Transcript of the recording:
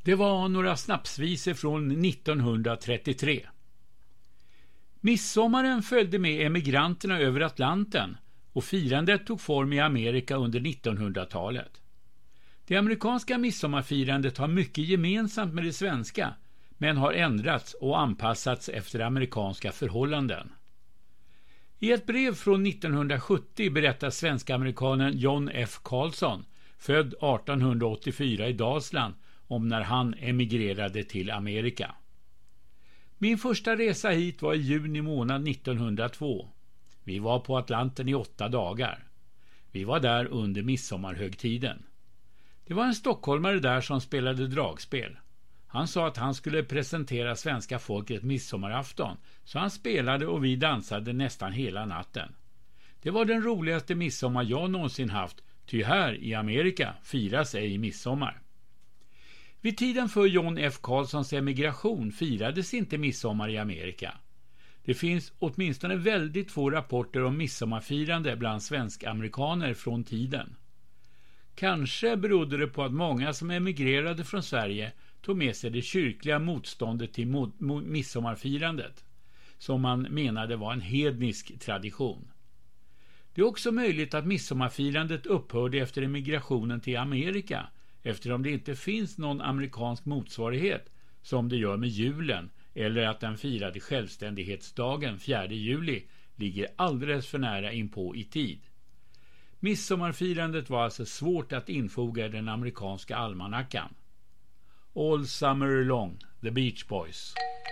Det var några snapsvisor från 1933. Midsommaren följde med emigranterna över Atlanten och firandet tog form i Amerika under 1900-talet. Det amerikanska midsommarfirandet har mycket gemensamt med det svenska, men har ändrats och anpassats efter amerikanska förhållanden. I ett brev från 1970 berättar svenska-amerikanen John F. Carlson, född 1884 i Dalsland, om när han emigrerade till Amerika. Min första resa hit var i juni månad 1902. Vi var på Atlanten i 8 dagar. Vi var där under midsommarhögtiden. Det var en stockholmare där som spelade dragspel. Han sa att han skulle presentera svenska folket midsommarafton, så han spelade och vi dansade nästan hela natten. Det var den roligaste midsommar jag någonsin haft, ty här i Amerika firas ej midsommar. Vid tiden för John F. Carlsons emigration firades inte midsommar i Amerika. Det finns åtminstone väldigt få rapporter om midsommarfirande bland svensk-amerikaner från tiden. Kanske berodde det på att många som emigrerade från Sverige tog med sig det kyrkliga motståndet till midsommarfirandet, som man menade var en hednisk tradition. Det är också möjligt att midsommarfirandet upphörde efter emigrationen till Amerika, eftersom det inte finns någon amerikansk motsvarighet som det gör med julen, eller att den firade självständighetsdagen 4 juli ligger alldeles för nära inpå i tid. Midsommarfirandet var alltså svårt att infoga i den amerikanska almanackan. All Summer Long, The Beach Boys.